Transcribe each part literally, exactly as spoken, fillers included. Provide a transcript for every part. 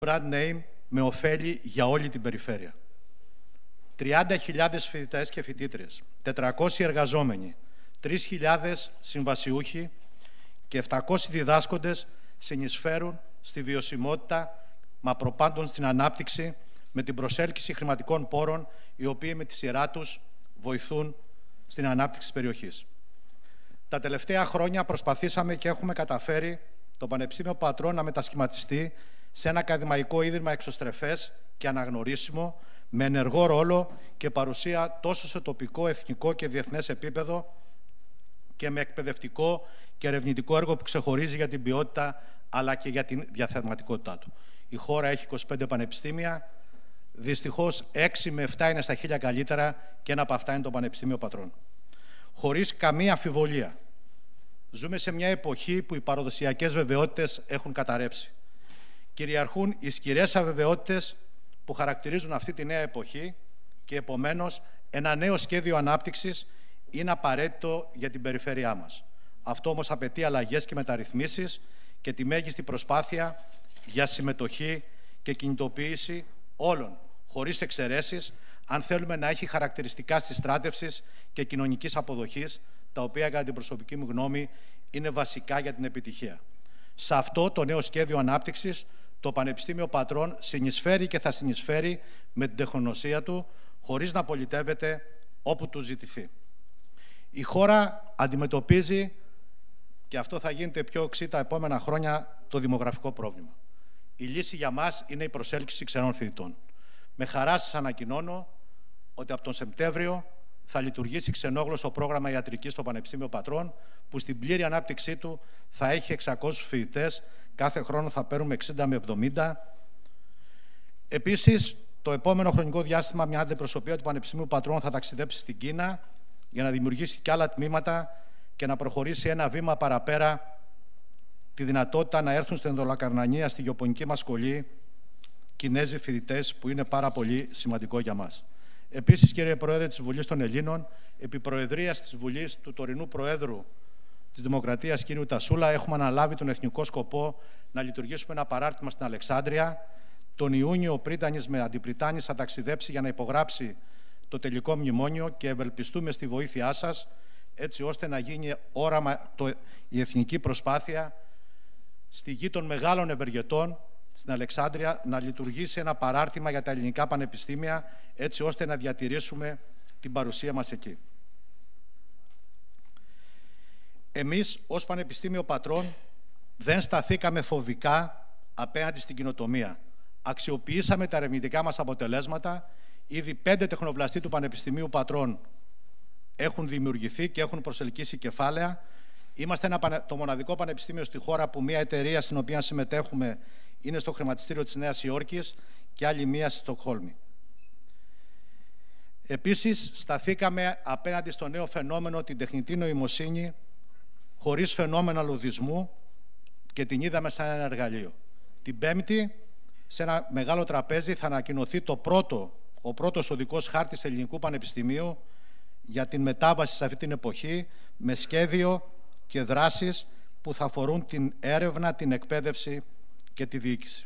brand name με ωφέλη για όλη την περιφέρεια. τριάντα χιλιάδες φοιτητές και φοιτήτριες, τετρακόσιοι εργαζόμενοι, τρεις χιλιάδες συμβασιούχοι και επτακόσιοι διδάσκοντες συνεισφέρουν στη βιωσιμότητα, μα προπάντων στην ανάπτυξη, με την προσέλκυση χρηματικών πόρων, οι οποίοι με τη σειρά τους βοηθούν στην ανάπτυξη της περιοχής. Τα τελευταία χρόνια προσπαθήσαμε και έχουμε καταφέρει το Πανεπιστήμιο Πατρών να μετασχηματιστεί σε ένα ακαδημαϊκό ίδρυμα εξωστρεφές και αναγνωρίσιμο, με ενεργό ρόλο και παρουσία τόσο σε τοπικό, εθνικό και διεθνές επίπεδο και με εκπαιδευτικό και ερευνητικό έργο που ξεχωρίζει για την ποιότητα αλλά και για την διαθεματικότητά του. Η χώρα έχει είκοσι πέντε πανεπιστήμια, δυστυχώς έξι με επτά είναι στα χίλια καλύτερα και ένα από αυτά είναι το Πανεπιστήμιο Πατρών. Χωρίς καμία αμφιβολία, ζούμε σε μια εποχή που οι παραδοσιακές βεβαιότητες έχουν καταρρεύσει. Κυριαρχούν ισχυρές αβεβαιότητες που χαρακτηρίζουν αυτή τη νέα εποχή και επομένως ένα νέο σχέδιο ανάπτυξης είναι απαραίτητο για την περιφέρειά μας. Αυτό όμως απαιτεί αλλαγές και μεταρρυθμίσεις και τη μέγιστη προσπάθεια για συμμετοχή και κινητοποίηση όλων, χωρίς εξαιρέσεις, αν θέλουμε να έχει χαρακτηριστικά συστράτευσης και κοινωνικής αποδοχής, τα οποία κατά την προσωπική μου γνώμη είναι βασικά για την επιτυχία. Σε αυτό το νέο σχέδιο ανάπτυξης, το Πανεπιστήμιο Πατρών συνεισφέρει και θα συνεισφέρει με την τεχνογνωσία του, χωρίς να πολιτεύεται όπου του ζητηθεί. Η χώρα αντιμετωπίζει, και αυτό θα γίνεται πιο οξύ τα επόμενα χρόνια, το δημογραφικό πρόβλημα. Η λύση για μας είναι η προσέλκυση ξενών φοιτητών. Με χαρά σας ανακοινώνω ότι από τον Σεπτέμβριο θα λειτουργήσει ξενόγλωσσο πρόγραμμα ιατρικής στο Πανεπιστήμιο Πατρών, που στην πλήρη ανάπτυξή του θα έχει εξακόσιους φοιτητές, κάθε χρόνο θα παίρνουμε εξήντα με εβδομήντα. Επίσης, το επόμενο χρονικό διάστημα μια αντιπροσωπεία του Πανεπιστημίου Πατρών θα ταξιδέψει στην Κίνα για να δημιουργήσει και άλλα τμήματα και να προχωρήσει ένα βήμα παραπέρα τη δυνατότητα να έρθουν στην Ενδολακαρνανία, στη γεωπονική μας σχολή, Κινέζοι φοιτητές, που είναι πάρα πολύ σημαντικό για μας. Επίσης, κύριε Πρόεδρε της Βουλής των Ελλήνων, επί προεδρίας της Βουλής του τωρινού Προέδρου της Δημοκρατίας, κύριου Τασούλα, έχουμε αναλάβει τον εθνικό σκοπό να λειτουργήσουμε ένα παράρτημα στην Αλεξάνδρεια. Τον Ιούνιο ο Πρίτανης με Αντιπριτάνης θα ταξιδέψει για να υπογράψει το τελικό μνημόνιο και ευελπιστούμε στη βοήθειά σας, έτσι ώστε να γίνει όραμα το, η εθνική προσπάθεια στη γη των μεγάλων ευεργετών, στην Αλεξάνδρεια, να λειτουργήσει ένα παράρτημα για τα ελληνικά πανεπιστήμια, έτσι ώστε να διατηρήσουμε την παρουσία μας εκεί. Εμείς, ως Πανεπιστήμιο Πατρών, δεν σταθήκαμε φοβικά απέναντι στην κοινοτομία. Αξιοποιήσαμε τα ερευνητικά μας αποτελέσματα. Ήδη πέντε τεχνοβλαστοί του Πανεπιστημίου Πατρών έχουν δημιουργηθεί και έχουν προσελκύσει κεφάλαια. Είμαστε ένα, το μοναδικό πανεπιστήμιο στη χώρα που μια εταιρεία στην οποία συμμετέχουμε είναι στο χρηματιστήριο της Νέας Υόρκης και άλλη μία στη Στοκχόλμη. Επίσης, σταθήκαμε απέναντι στο νέο φαινόμενο, την τεχνητή νοημοσύνη, χωρίς φαινόμενα λουδισμού, και την είδαμε σαν ένα εργαλείο. Την Πέμπτη, σε ένα μεγάλο τραπέζι, θα ανακοινωθεί το πρώτο, ο πρώτος οδικός χάρτης Ελληνικού Πανεπιστημίου για την μετάβαση σε αυτή την εποχή, με σχέδιο και δράσεις που θα αφορούν την έρευνα, την εκπαίδευση και τη διοίκηση.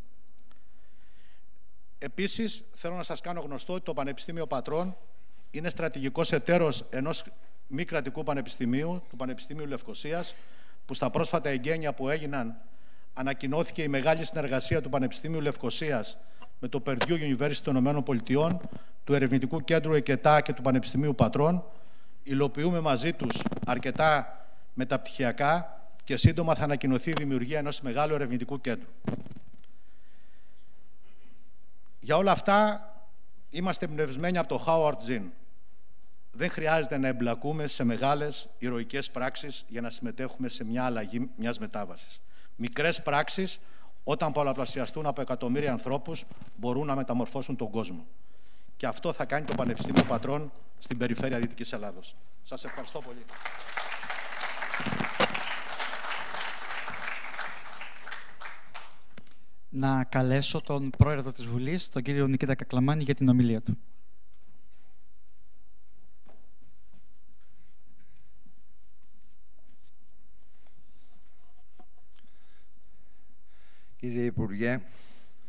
Επίσης, θέλω να σας κάνω γνωστό ότι το Πανεπιστήμιο Πατρών είναι στρατηγικός εταίρος ενός μη κρατικού πανεπιστημίου, του Πανεπιστημίου Λευκωσίας, που στα πρόσφατα εγγένεια που έγιναν ανακοινώθηκε η μεγάλη συνεργασία του Πανεπιστημίου Λευκωσίας με το Purdue University των ΗΠΑ, του Ερευνητικού Κέντρου ΕΚΕΤΑ και του Πανεπιστημίου Πατρών. Υλοποιούμε μαζί τους αρκετά μεταπτυχιακά και σύντομα θα ανακοινωθεί η δημιουργία ενός μεγάλου ερευνητικού κέντρου. Για όλα αυτά είμαστε εμπνευσμένοι από το Howard Zinn. Δεν χρειάζεται να εμπλακούμε σε μεγάλες ηρωικές πράξεις για να συμμετέχουμε σε μια αλλαγή μιας μετάβασης. Μικρές πράξεις, όταν πολλαπλασιαστούν από εκατομμύρια ανθρώπους, μπορούν να μεταμορφώσουν τον κόσμο. Και αυτό θα κάνει το Πανεπιστήμιο Πατρών στην περιφέρεια Δυτικής Ελλάδος. Σας ευχαριστώ πολύ. Να καλέσω τον Πρόεδρο της Βουλής, τον κύριο Νικήτα Κακλαμάνη, για την ομιλία του. Κύριε Υπουργέ,